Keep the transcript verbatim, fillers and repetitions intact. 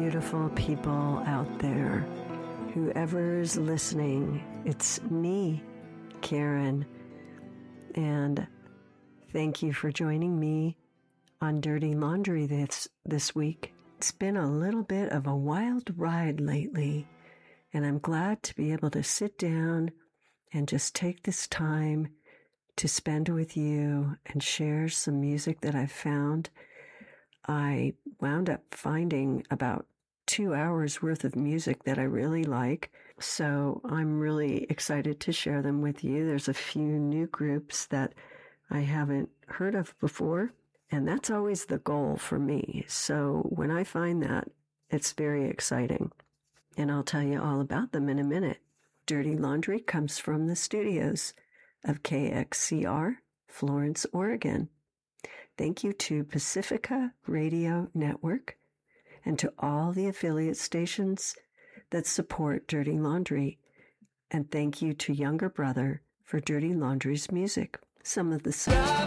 beautiful people out there. Whoever's listening, it's me, Karen. And thank you for joining me on Dirty Laundry this, this week. It's been a little bit of a wild ride lately, and I'm glad to be able to sit down and just take this time to spend with you and share some music that I've found. I wound up finding about two hours worth of music that I really like, so I'm really excited to share them with you. There's a few new groups that I haven't heard of before, and that's always the goal for me. So when I find that, it's very exciting, and I'll tell you all about them in a minute. Dirty Laundry comes from the studios of K X C R, Florence, Oregon. Thank you to Pacifica Radio Network and to all the affiliate stations that support Dirty Laundry. And thank you to Younger Brother for Dirty Laundry's music. Some of the songs.